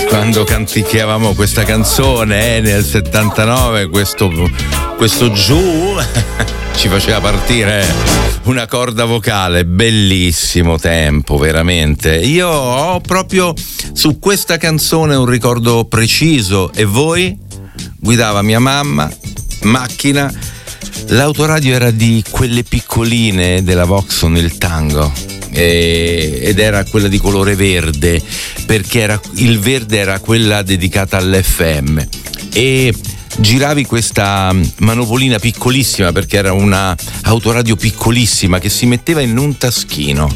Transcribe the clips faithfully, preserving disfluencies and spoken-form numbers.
quando canticchiavamo questa canzone eh, nel settantanove, questo, questo giù ci faceva partire una corda vocale. Bellissimo tempo, veramente. Io ho proprio su questa canzone un ricordo preciso. E voi? Guidava mia mamma, macchina, l'autoradio era di quelle piccoline della Voxon, il Tango, e, ed era quella di colore verde, perché era, il verde era quella dedicata all'F M, e giravi questa manopolina piccolissima, perché era una autoradio piccolissima che si metteva in un taschino,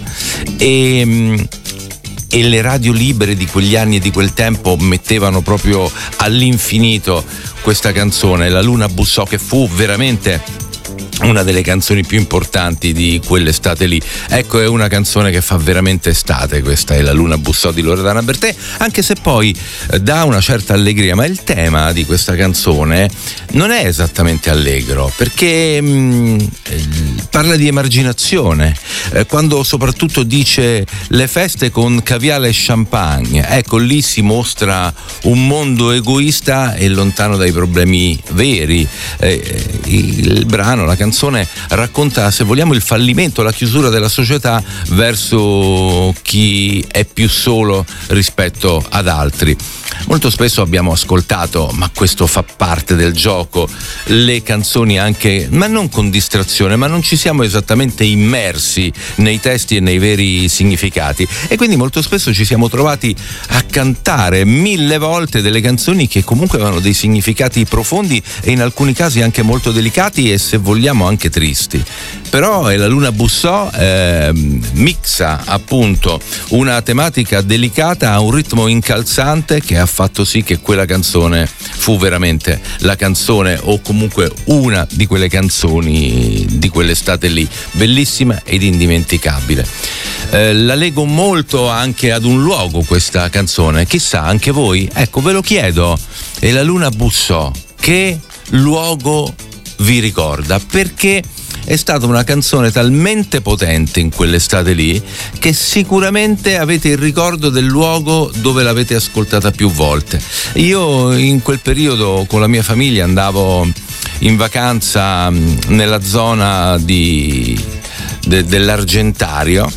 e e le radio libere di quegli anni e di quel tempo mettevano proprio all'infinito questa canzone, La luna bussò, che fu veramente una delle canzoni più importanti di quell'estate lì. Ecco, è una canzone che fa veramente estate, questa è La luna bussò di Loredana Bertè, anche se poi dà una certa allegria, ma il tema di questa canzone non è esattamente allegro, perché mh, parla di emarginazione, eh, quando soprattutto dice le feste con caviale e champagne, ecco, lì si mostra un mondo egoista e lontano dai problemi veri. Eh, il brano, la canzone racconta, se vogliamo, il fallimento, la chiusura della società verso chi è più solo rispetto ad altri. Molto spesso abbiamo ascoltato, ma questo fa parte del gioco, le canzoni anche, ma non con distrazione, ma non ci siamo esattamente immersi nei testi e nei veri significati, e quindi molto spesso ci siamo trovati a cantare mille volte delle canzoni che comunque avevano dei significati profondi e in alcuni casi anche molto delicati e, se vogliamo, anche tristi. Però è La luna bussò, eh, mixa appunto una tematica delicata a un ritmo incalzante che ha fatto sì che quella canzone fu veramente la canzone, o comunque una di quelle canzoni di quell'estate lì, bellissima ed indimenticabile. Eh, la leggo molto anche ad un luogo, questa canzone, chissà anche voi, ecco, ve lo chiedo. E La luna bussò, che luogo vi ricorda? Perché è stata una canzone talmente potente in quell'estate lì che sicuramente avete il ricordo del luogo dove l'avete ascoltata più volte. Io in quel periodo con la mia famiglia andavo in vacanza nella zona di, de, dell'Argentario,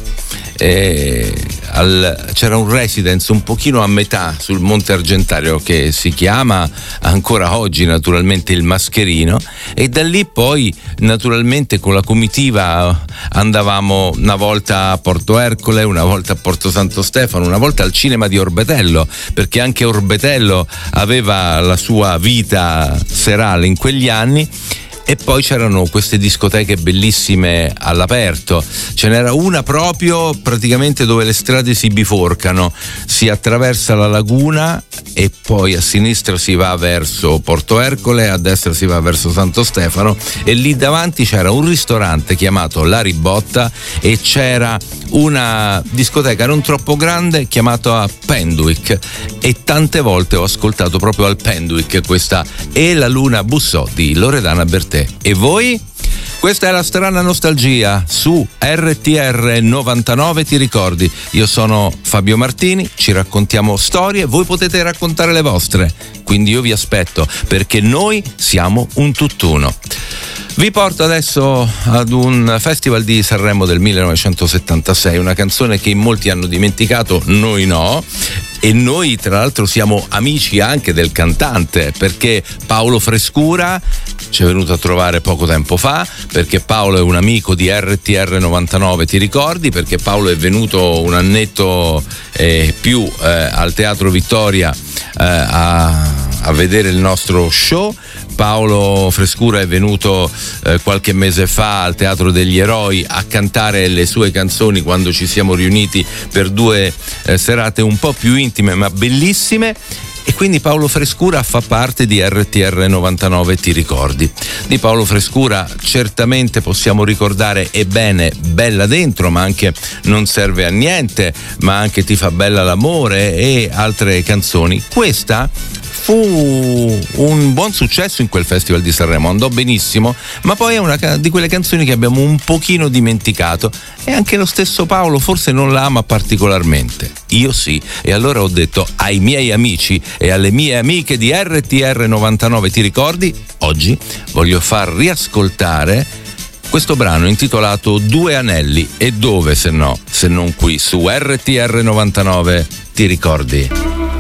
e al, c'era un residence un pochino a metà sul Monte Argentario che si chiama ancora oggi naturalmente il Mascherino, e da lì poi naturalmente con la comitiva andavamo una volta a Porto Ercole, una volta a Porto Santo Stefano, una volta al cinema di Orbetello, perché anche Orbetello aveva la sua vita serale in quegli anni. E poi c'erano queste discoteche bellissime all'aperto, ce n'era una proprio praticamente dove le strade si biforcano, si attraversa la laguna e poi a sinistra si va verso Porto Ercole, a destra si va verso Santo Stefano, e lì davanti c'era un ristorante chiamato La Ribotta e c'era una discoteca non troppo grande chiamata Penduic, e tante volte ho ascoltato proprio al Penduic questa E la luna bussò di Loredana Bertè. E voi? Questa è la strana nostalgia su R T R novantanove, ti ricordi? Io sono Fabio Martini, ci raccontiamo storie, voi potete raccontare le vostre, quindi io vi aspetto, perché noi siamo un tutt'uno. Vi porto adesso ad un festival di Sanremo del millenovecentosettantasei, una canzone che in molti hanno dimenticato, noi no. E noi tra l'altro siamo amici anche del cantante, perché Paolo Frescura ci è venuto a trovare poco tempo fa, perché Paolo è un amico di R T R novantanove, ti ricordi? Perché Paolo è venuto un annetto eh, più eh, al Teatro Vittoria eh, a, a vedere il nostro show. Paolo Frescura è venuto eh, qualche mese fa al Teatro degli Eroi a cantare le sue canzoni quando ci siamo riuniti per due eh, serate un po' più intime ma bellissime. E quindi Paolo Frescura fa parte di R T R novantanove, ti ricordi? Di Paolo Frescura certamente possiamo ricordare E bene, bella dentro, ma anche Non serve a niente, ma anche Ti fa bella l'amore e altre canzoni. Questa fu un buon successo in quel Festival di Sanremo, andò benissimo, ma poi è una di quelle canzoni che abbiamo un pochino dimenticato, e anche lo stesso Paolo forse non la ama particolarmente. Io sì, e allora ho detto ai miei amici e alle mie amiche di R T R novantanove, ti ricordi? Oggi voglio far riascoltare questo brano intitolato Due Anelli, e dove se no, se non qui su R T R novantanove, ti ricordi?